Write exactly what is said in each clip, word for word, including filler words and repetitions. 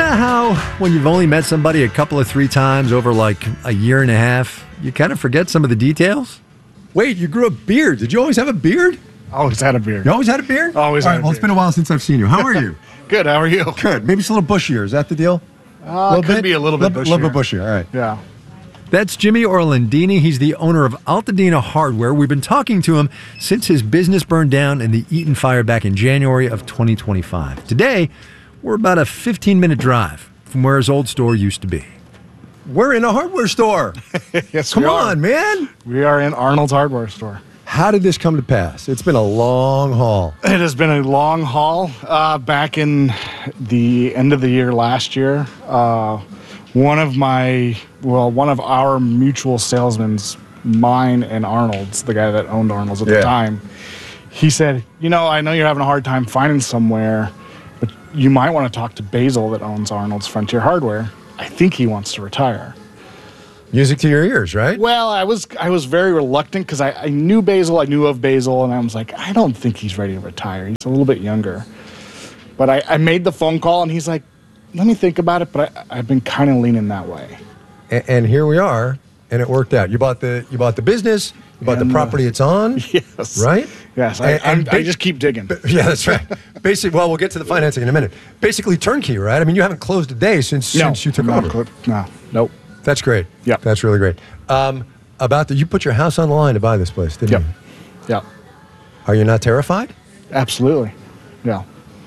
know how when you've only met somebody a couple of three times over like a year and a half, you kind of forget some of the details? Wait, you grew a beard. Did you always have a beard? Always had a beard. You always had a beard? Always All had right, a well, beard. it's been a while since I've seen you. How are you? Good, how are you? Good. Maybe it's a little bushier. Is that the deal? Uh, could be a little bit A bushier. little bit bushier. All right. Yeah. That's Jimmy Orlandini. He's the owner of Altadena Hardware. We've been talking to him since his business burned down in the Eaton fire back in January of twenty twenty-five. Today, we're about a fifteen-minute drive from where his old store used to be. We're in a hardware store. Yes, Come we are. on, man. We are in Arnold's Hardware Store. How did this come to pass? It's been a long haul. It has been a long haul. Uh, back in the end of the year last year, uh, one of my, well, one of our mutual salesmen's, mine and Arnold's, the guy that owned Arnold's at Yeah. the time, he said, you know, I know you're having a hard time finding somewhere, but you might want to talk to Basil that owns Arnold's Frontier Hardware. I think he wants to retire. Music to your ears, right? Well, I was I was very reluctant because I, I knew Basil, I knew of Basil, and I was like, I don't think he's ready to retire. He's a little bit younger. But I, I made the phone call, and he's like, let me think about it, but I, I've been kind of leaning that way. And, and here we are, and it worked out. You bought the you bought the business, you bought And, the property uh, it's on, Yes. right? Yes, I, And- and I'm- I ba- just keep digging. Yeah, that's right. Basically, well, we'll get to the financing in a minute. Basically, turnkey, right? I mean, you haven't closed a day since no, since you took no, over. cl- No, nope. That's great. Yep. That's really great. Um, about the, you put your house on the line to buy this place, didn't Yep. you? Yep. Are you not terrified? Absolutely. Yeah.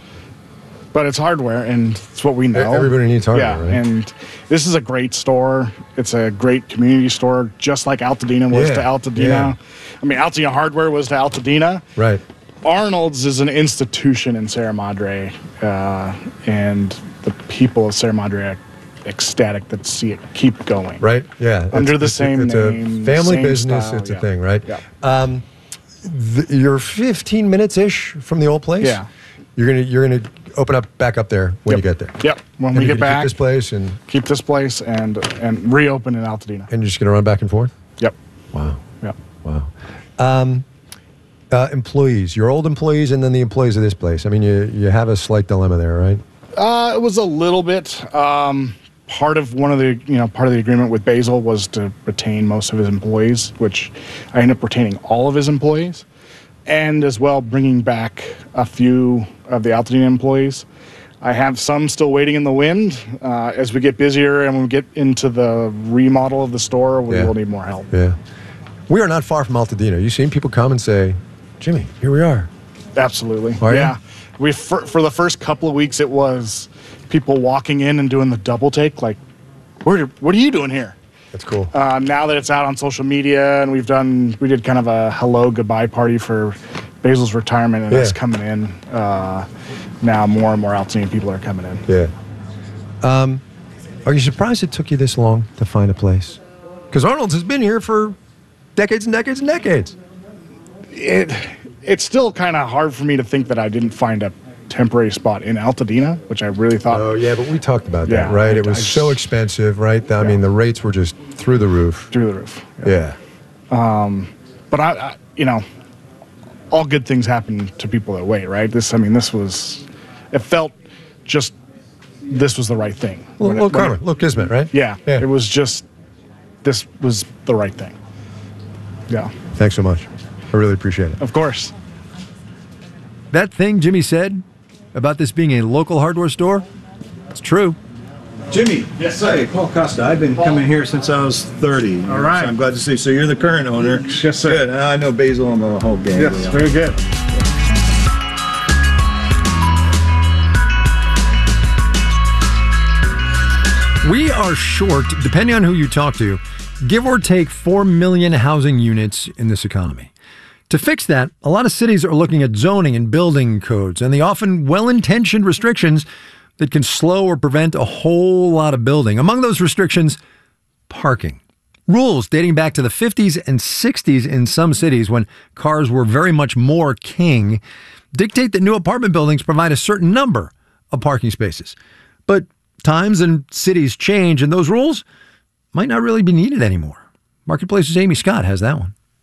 But it's hardware, and it's what we know. Everybody needs hardware, yeah, right? and this is a great store. It's a great community store, just like Altadena was Yeah, to Altadena. yeah. I mean, Altadena Hardware was to Altadena. Right. Arnold's is an institution in Sierra Madre, uh, and the people of Sierra Madre are ecstatic that see it keep going. Right. Yeah. Under It's- the it's a- same it's name, a family same business. style, It's a yeah. thing, right? Yeah. Um, the, you're fifteen minutes ish from the old place. Yeah. You're gonna you're gonna open up back up there when Yep. you get there. Yep. When And we you're get gonna keep back, this place and keep this place and and reopen in Altadena. and you're just gonna run back and forth. Yep. Wow. Yep. Wow. Um, uh, employees, your old employees, and then the employees of this place. I mean, you you have a slight dilemma there, right? Uh, it was a little bit. Um, part of one of the, you know, part of the agreement with Basil was to retain most of his employees, which I ended up retaining all of his employees, and as well bringing back a few of the Altadena employees. I have some still waiting in the wind. Uh, as we get busier and we get into the remodel of the store, we Yeah. will need more help. Yeah. We are not far from Altadena. You've seen people come and say, Jimmy, here we are. Absolutely. Are you? yeah. We for, for the first couple of weeks, it was people walking in and doing the double take, like, "What are, what are you doing here?" That's cool. Uh, now that it's out on social media, and we've done, we did kind of a hello goodbye party for Basil's retirement, and Yeah. it's coming in. Uh, now more and more Altadena people are coming in. Yeah. Um, are you surprised it took you this long to find a place? Because Arnold's has been here for decades and decades and decades. It it's still kind of hard for me to think that I didn't find a temporary spot in Altadena, which I really thought. Oh, yeah, but we talked about Yeah, that, right? I- It was I so just- expensive, right? I mean, the rates were just through the roof. Through the roof. Yeah. But I, I, you know, all good things happen to people that wait, right? This, I mean, this was, it felt just, this was the right thing. Little, When it- little when karma, it- little kismet, right? yeah, Yeah. it was just, this was the right thing. Yeah, Thanks so much. I really appreciate it. of course. That thing Jimmy said about this being a local hardware store, it's true. Jimmy. Yes, sir. Hey, Paul Costa. I've been coming here since I was thirty. All right. So I'm glad to see. So you're the current owner. Yes, sir. Good. I know Basil and the whole gang. Yes, very good. We are short, depending on who you talk to, give or take four million housing units in this economy. To fix that, a lot of cities are looking at zoning and building codes and the often well-intentioned restrictions that can slow or prevent a whole lot of building. Among those restrictions, parking. Rules dating back to the fifties and sixties in some cities when cars were very much more king dictate that new apartment buildings provide a certain number of parking spaces. But times and cities change, and those rules might not really be needed anymore. Marketplace's Amy Scott has that one.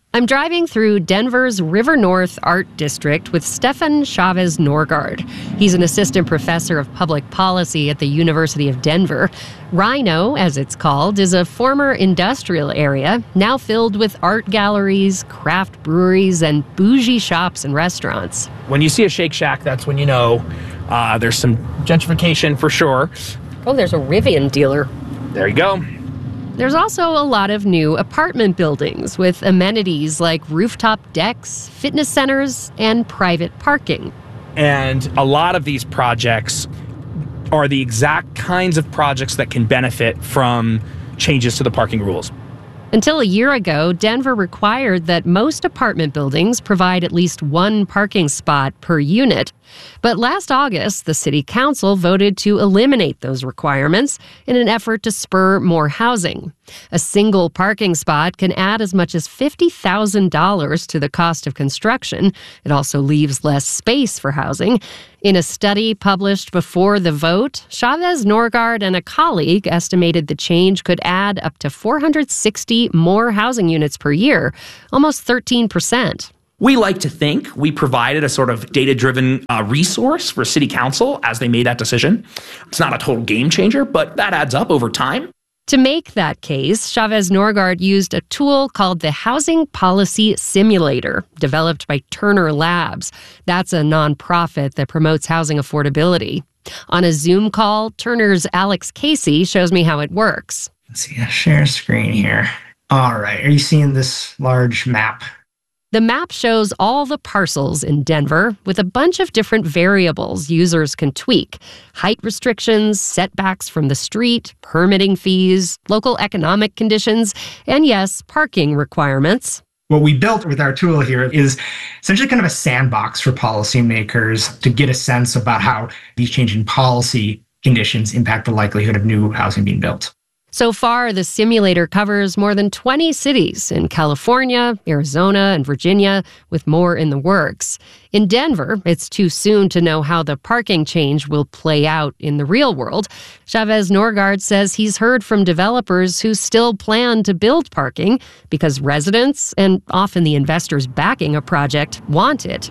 I'm driving through Denver's River North Art District with Stefan Chavez Norgaard. He's an assistant professor of public policy at the University of Denver. Rhino, as it's called, is a former industrial area, now filled with art galleries, craft breweries, and bougie shops and restaurants. When you see a Shake Shack, that's when you know uh, there's some gentrification for sure. Oh, there's a Rivian dealer. There you go. There's also a lot of new apartment buildings with amenities like rooftop decks, fitness centers, and private parking. And a lot of these projects are the exact kinds of projects that can benefit from changes to the parking rules. Until a year ago, Denver required that most apartment buildings provide at least one parking spot per unit. But last August, the city council voted to eliminate those requirements in an effort to spur more housing. A single parking spot can add as much as fifty thousand dollars to the cost of construction. It also leaves less space for housing. In a study published before the vote, Chavez Norgaard and a colleague estimated the change could add up to four hundred sixty more housing units per year, almost thirteen percent. We like to think we provided a sort of data-driven uh, resource for city council as they made that decision. It's not a total game changer, but that adds up over time. To make that case, Chavez Norgaard used a tool called the Housing Policy Simulator, developed by Turner Labs. That's a nonprofit that promotes housing affordability. On a Zoom call, Turner's Alex Casey shows me how it works. Let's see, I'll share screen here. All right, are you seeing this large map? The map shows all the parcels in Denver with a bunch of different variables users can tweak. Height restrictions, setbacks from the street, permitting fees, local economic conditions, and yes, parking requirements. What we built with our tool here is essentially kind of a sandbox for policymakers to get a sense about how these changing policy conditions impact the likelihood of new housing being built. So far, the simulator covers more than twenty cities in California, Arizona, and Virginia, with more in the works. In Denver, it's too soon to know how the parking change will play out in the real world. Chavez Norgaard says he's heard from developers who still plan to build parking because residents, and often the investors backing a project, want it.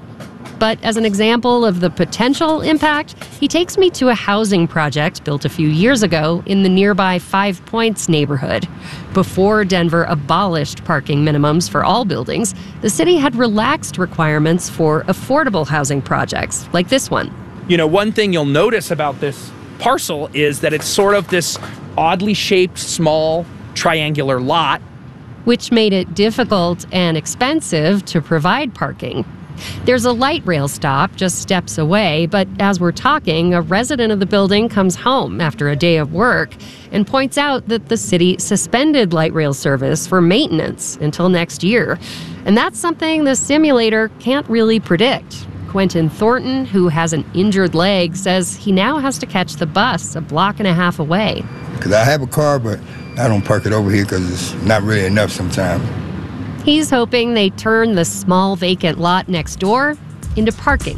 But as an example of the potential impact, he takes me to a housing project built a few years ago in the nearby Five Points neighborhood. Before Denver abolished parking minimums for all buildings, the city had relaxed requirements for affordable housing projects, like this one. You know, one thing you'll notice about this parcel is that it's sort of this oddly shaped, small, triangular lot, which made it difficult and expensive to provide parking. There's a light rail stop just steps away, but as we're talking, a resident of the building comes home after a day of work and points out that the city suspended light rail service for maintenance until next year. And that's something the simulator can't really predict. Quentin Thornton, who has an injured leg, says he now has to catch the bus a block and a half away. Because I have a car, but I don't park it over here because it's not really enough sometimes. He's hoping they turn the small vacant lot next door into parking.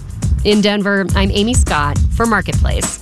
In Denver, I'm Amy Scott for Marketplace.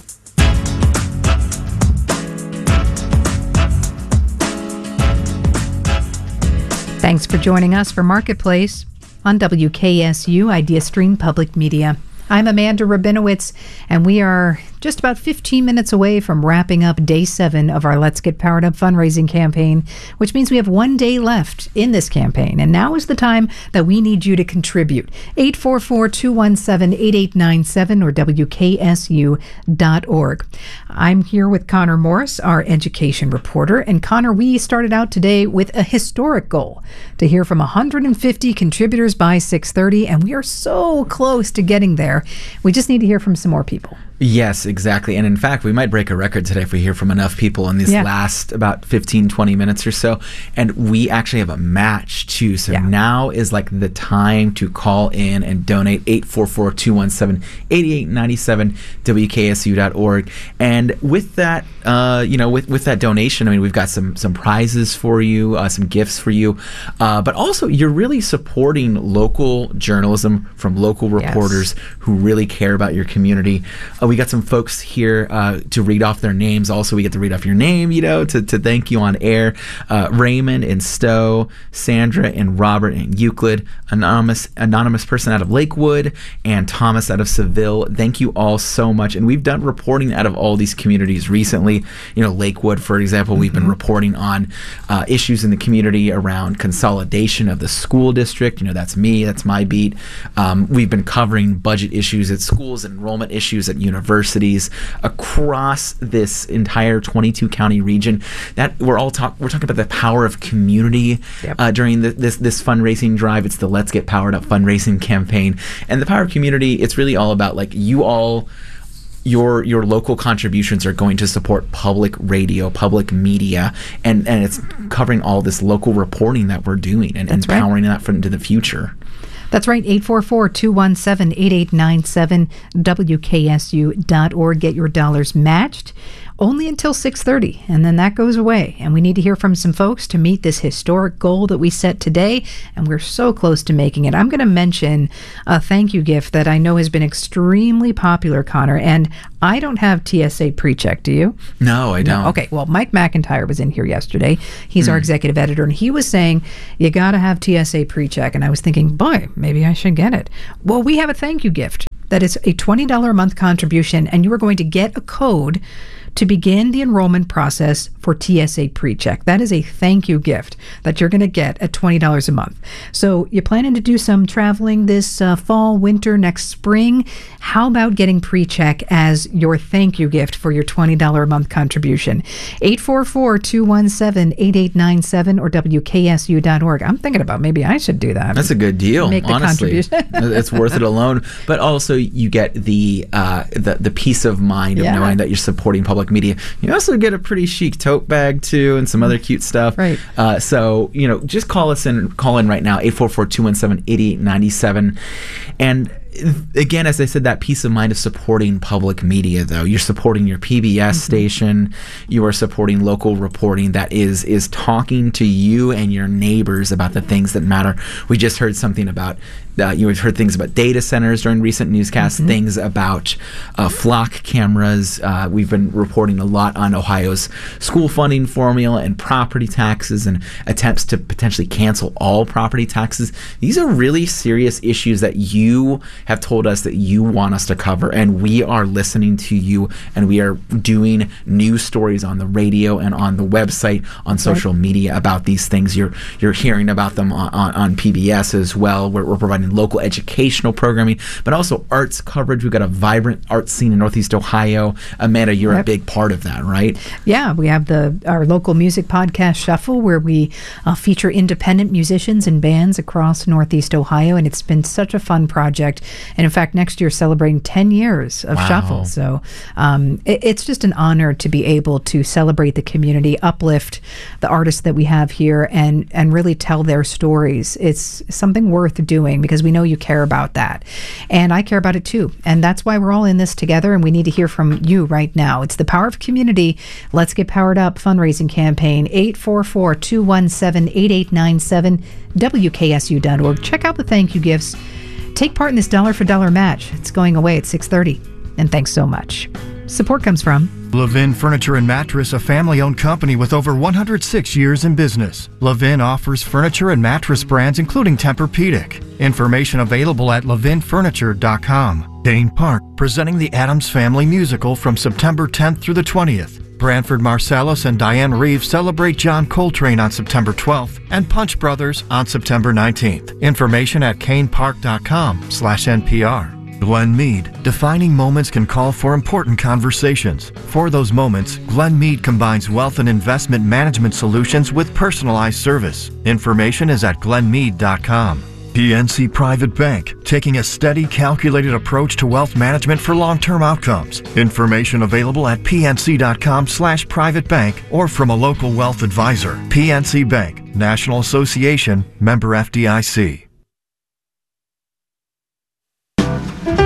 Thanks for joining us for Marketplace on W K S U Idea Stream Public Media. I'm Amanda Rabinowitz, and we are just about fifteen minutes away from wrapping up day seven of our Let's Get Powered Up fundraising campaign, which means we have one day left in this campaign. And now is the time that we need you to contribute. eight four four, two one seven, eight eight nine seven or W K S U dot org. I'm here with Connor Morris, our education reporter. And Connor, we started out today with a historic goal to hear from one hundred fifty contributors by six thirty, and we are so close to getting there. We just need to hear from some more people. Yes, exactly. And in fact, we might break a record today if we hear from enough people in these yeah. last about fifteen, twenty minutes or so. And we actually have a match too. So yeah. now is like the time to call in and donate. Eight four four, two one seven, eight eight nine seven, W K S U dot org. And with that, uh, you know, with, with that donation, I mean, we've got some, some prizes for you, uh, some gifts for you. Uh, but also, you're really supporting local journalism from local reporters yes. who really care about your community. Uh, we got some folks here uh, to read off their names. Also, we get to read off your name, you know, to, to thank you on air. Uh, Raymond in Stowe, Sandra and Robert in Euclid, anonymous anonymous person out of Lakewood, and Thomas out of Seville. Thank you all so much. And we've done reporting out of all these communities recently. You know, Lakewood, for example, we've been reporting on uh, issues in the community around consolidation of the school district. You know, that's me, that's my beat. Um, we've been covering budget issues at schools and enrollment issues at universities across this entire twenty-two county region. That we're all talk we're talking about the power of community yep. uh, during the, this this fundraising drive. It's the Let's Get Powered Up fundraising campaign, and the power of community. It's really all about like you all. Your your local contributions are going to support public radio, public media, and, and it's covering all this local reporting that we're doing and That's empowering right. that for, into the future. That's right, eight four four, two one seven, eight eight nine seven, W K S U dot org. Get your dollars matched only until six thirty, and then that goes away. And we need to hear from some folks to meet this historic goal that we set today, and we're so close to making it. I'm going to mention a thank you gift that I know has been extremely popular, Connor, and I don't have T S A PreCheck, do you? No, I don't. No. Okay, well, Mike McIntyre was in here yesterday. He's mm. our executive editor, and he was saying, you got to have T S A PreCheck, and I was thinking, boy, maybe I should get it. Well, we have a thank you gift. That is a twenty dollars a month contribution, and you are going to get a code to begin the enrollment process for T S A PreCheck. That is a thank you gift that you're going to get at twenty dollars a month. So you're planning to do some traveling this uh, fall, winter, next spring. How about getting PreCheck as your thank you gift for your twenty dollars a month contribution? eight four four, two one seven, eight eight nine seven or W K S U dot org. I'm thinking about maybe I should do that. That's a good deal, Make the honestly. Contribution. It's worth it alone. But also you get the, uh, the, the peace of mind of yeah. knowing that you're supporting public media. You also get a pretty chic tote bag too and some other cute stuff. Right. Uh, so, you know, just call us in, call in right now, eight four four, two one seven, eight eight nine seven. And again, as I said, that peace of mind of supporting public media, though. You're supporting your P B S mm-hmm. station. You are supporting local reporting that is is talking to you and your neighbors about the things that matter. We just heard something about, uh, you heard things about data centers during recent newscasts, mm-hmm. things about uh, flock cameras. Uh, we've been reporting a lot on Ohio's school funding formula and property taxes and attempts to potentially cancel all property taxes. These are really serious issues that you have told us that you want us to cover, and we are listening to you, and we are doing news stories on the radio and on the website, on social right. media about these things. You're you're hearing about them on, on, on P B S as well. We're, we're providing local educational programming, but also arts coverage. We've got a vibrant art scene in Northeast Ohio. Amanda, you're yep. a big part of that, right? Yeah, we have the our local music podcast Shuffle, where we uh, feature independent musicians and bands across Northeast Ohio, and it's been such a fun project. And in fact, next year celebrating ten years of wow. Shuffle. So um, it, it's just an honor to be able to celebrate the community, uplift the artists that we have here, and and really tell their stories. It's something worth doing because we know you care about that. And I care about it too. And that's why we're all in this together, and we need to hear from you right now. It's the Power of Community. Let's Get Powered Up fundraising campaign, eight four four, two one seven, eight eight nine seven, W K S U dot org. Check out the thank you gifts. Take part in this dollar for dollar match. It's going away at six thirty. And thanks so much. Support comes from Levin Furniture and Mattress, a family-owned company with over one hundred six years in business. Levin offers furniture and mattress brands including Tempur-Pedic. Information available at levin furniture dot com. Dane Park, presenting the Addams Family Musical from September tenth through the twentieth. Branford Marsalis and Diane Reeves celebrate John Coltrane on September twelfth and Punch Brothers on September nineteenth. Information at kane park dot com slash N P R. Glen Mead. Defining moments can call for important conversations. For those moments, Glen Mead combines wealth and investment management solutions with personalized service. Information is at glen mead dot com. P N C Private Bank, taking a steady, calculated approach to wealth management for long-term outcomes. Information available at P N C dot com slash private bank or from a local wealth advisor. P N C Bank, National Association, member F D I C.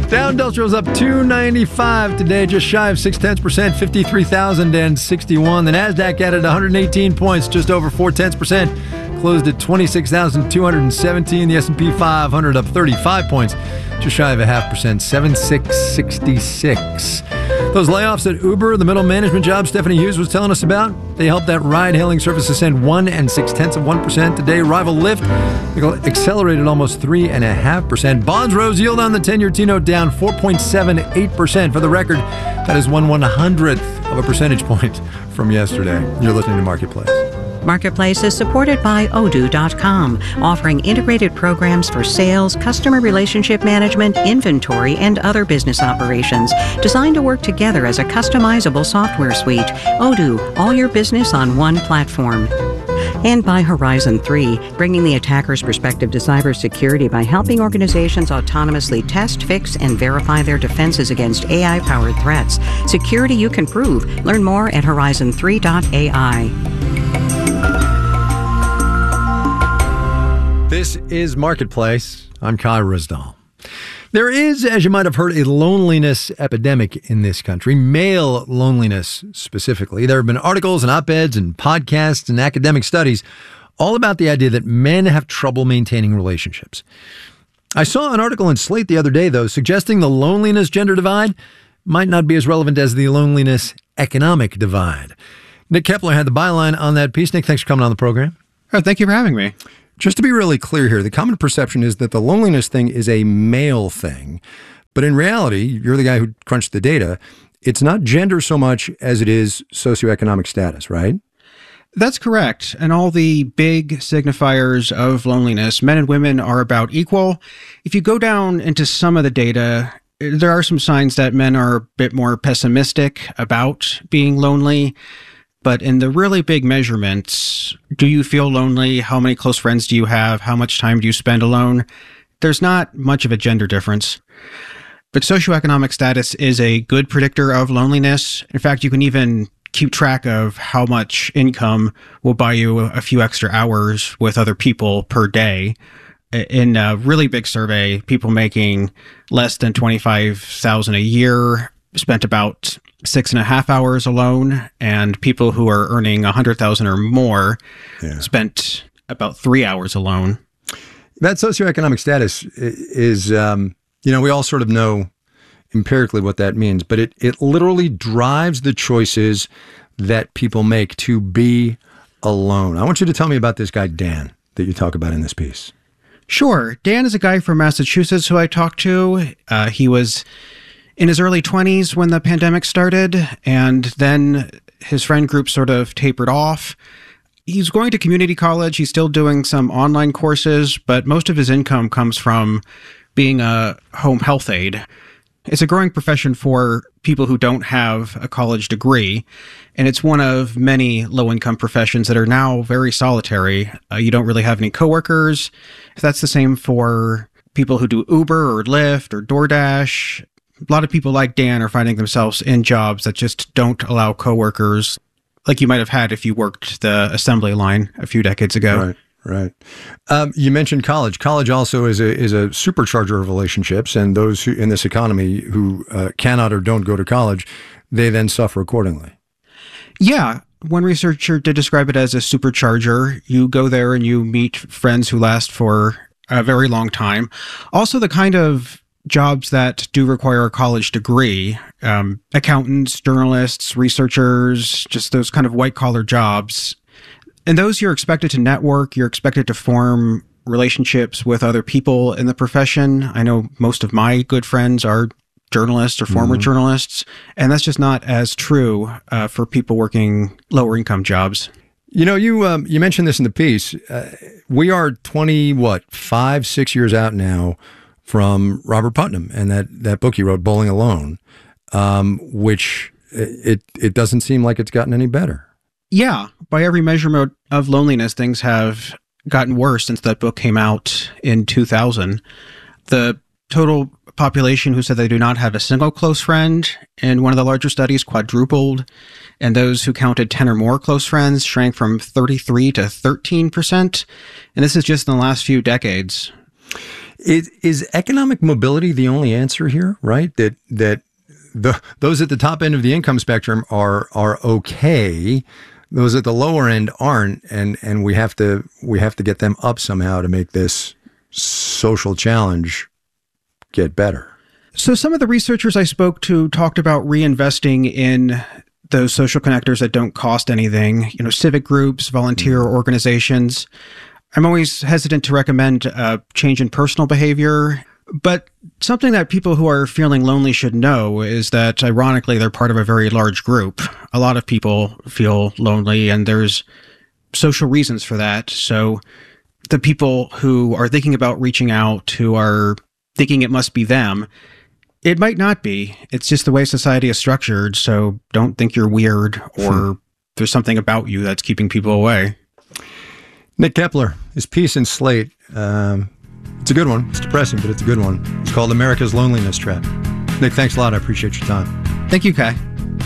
Dow Industrial's up two ninety-five today, just shy of six tenths percent, fifty-three thousand sixty-one. The Nasdaq added one hundred eighteen points, just over four tenths percent, closed at twenty-six thousand two hundred seventeen. The S and P five hundred up thirty-five points, just shy of a half percent, seven six sixty-six. Those layoffs at Uber, the middle management job Stephanie Hughes was telling us about, they helped that ride-hailing service ascend one and six tenths of one percent today. Rival Lyft accelerated almost three and a half percent. Bonds rose, yield on the ten-year T-note down four point seven eight percent. For the record, that is one one hundredth of a percentage point from yesterday. You're listening to Marketplace. Marketplace is supported by Odoo dot com, offering integrated programs for sales, customer relationship management, inventory, and other business operations, designed to work together as a customizable software suite. Odoo, all your business on one platform. And by Horizon three, bringing the attacker's perspective to cybersecurity by helping organizations autonomously test, fix, and verify their defenses against A I-powered threats. Security you can prove. Learn more at horizon three dot A I. This is Marketplace. I'm Kai Ryssdal. There is, as you might have heard, a loneliness epidemic in this country, male loneliness specifically. There have been articles and op-eds and podcasts and academic studies all about the idea that men have trouble maintaining relationships. I saw an article in Slate the other day, though, suggesting the loneliness gender divide might not be as relevant as the loneliness economic divide. Nick Kepler had the byline on that piece. Nick, thanks for coming on the program. Oh, thank you for having me. Just to be really clear here, the common perception is that the loneliness thing is a male thing. But in reality, you're the guy who crunched the data. It's not gender so much as it is socioeconomic status, right? That's correct. And all the big signifiers of loneliness, men and women are about equal. If you go down into some of the data, there are some signs that men are a bit more pessimistic about being lonely. But in the really big measurements, do you feel lonely? How many close friends do you have? How much time do you spend alone? There's not much of a gender difference. But socioeconomic status is a good predictor of loneliness. In fact, you can even keep track of how much income will buy you a few extra hours with other people per day. In a really big survey, people making less than twenty-five thousand dollars a year spent about six and a half hours alone, and people who are earning a hundred thousand or more yeah. spent about three hours alone. That socioeconomic status is, um, you know, we all sort of know empirically what that means, but it, it literally drives the choices that people make to be alone. I want you to tell me about this guy, Dan, that you talk about in this piece. Sure. Dan is a guy from Massachusetts who I talked to. Uh, he was in his early twenties when the pandemic started, and then his friend group sort of tapered off. He's going to community college. He's still doing some online courses, but most of his income comes from being a home health aide. It's a growing profession for people who don't have a college degree, and it's one of many low-income professions that are now very solitary. Uh, you don't really have any coworkers. That's the same for people who do Uber or Lyft or DoorDash. A lot of people like Dan are finding themselves in jobs that just don't allow coworkers, like you might have had if you worked the assembly line a few decades ago. Right, right. Um, you mentioned college. College also is a is a supercharger of relationships, and those who in this economy who uh, cannot or don't go to college, they then suffer accordingly. Yeah. One researcher did describe it as a supercharger. You go there and you meet friends who last for a very long time. Also, the kind of jobs that do require a college degree, um, accountants, journalists, researchers, just those kind of white-collar jobs. And those you're expected to network, you're expected to form relationships with other people in the profession. I know most of my good friends are journalists or former mm-hmm. journalists, and that's just not as true uh, for people working lower-income jobs. You know, you um, you mentioned this in the piece. Uh, we are twenty, what, five, six years out now from Robert Putnam and that, that book he wrote, Bowling Alone, um, which it it doesn't seem like it's gotten any better. Yeah, by every measurement of loneliness, things have gotten worse since that book came out in two thousand. The total population who said they do not have a single close friend in one of the larger studies quadrupled, and those who counted ten or more close friends shrank from thirty-three to thirteen percent. And this is just in the last few decades. Is, is economic mobility the only answer here, right? That that the those at the top end of the income spectrum are are okay, those at the lower end aren't, and and we have to we have to get them up somehow to make this social challenge get better. So some of the researchers I spoke to talked about reinvesting in those social connectors that don't cost anything, you know, civic groups, volunteer mm. organizations. I'm always hesitant to recommend a change in personal behavior, but something that people who are feeling lonely should know is that, ironically, they're part of a very large group. A lot of people feel lonely, and there's social reasons for that. So the people who are thinking about reaching out, who are thinking it must be them, it might not be. It's just the way society is structured, so don't think you're weird or there's something about you that's keeping people away. Nick Kepler, his piece in Slate, um, it's a good one. It's depressing, but it's a good one. It's called America's Loneliness Trap. Nick, thanks a lot. I appreciate your time. Thank you, Kai.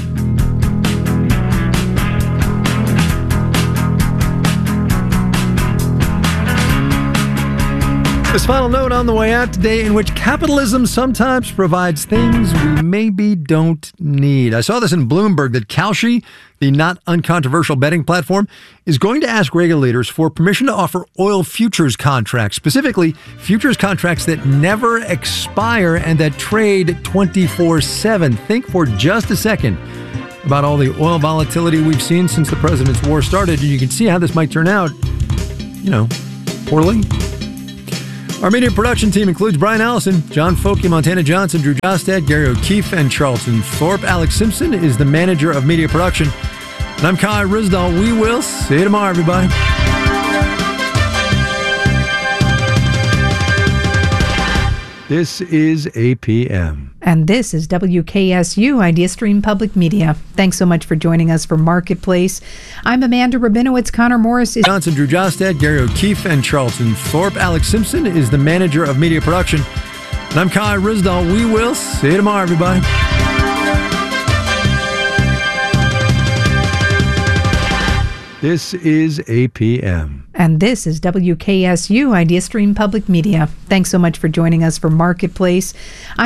This final note on the way out today, in which capitalism sometimes provides things we maybe don't need. I saw this in Bloomberg that Kalshi, the not uncontroversial betting platform, is going to ask regulators for permission to offer oil futures contracts, specifically futures contracts that never expire and that trade twenty-four seven. Think for just a second about all the oil volatility we've seen since the president's war started, and you can see how this might turn out, you know, poorly. Our media production team includes Brian Allison, John Folke, Montana Johnson, Drew Jostad, Gary O'Keefe, and Charlton Thorpe. Alex Simpson is the manager of media production. And I'm Kai Ryssdal. We will see you tomorrow, everybody. This is A P M. And this is W K S U IdeaStream Public Media. Thanks so much for joining us for Marketplace. I'm Amanda Rabinowitz. Connor Morris is... Johnson, Drew Jostad, Gary O'Keefe, and Charlton Thorpe. Alex Simpson is the manager of media production. And I'm Kai Ryssdal. We will see you tomorrow, everybody. This is A P M. And this is W K S U IdeaStream Public Media. Thanks so much for joining us for Marketplace.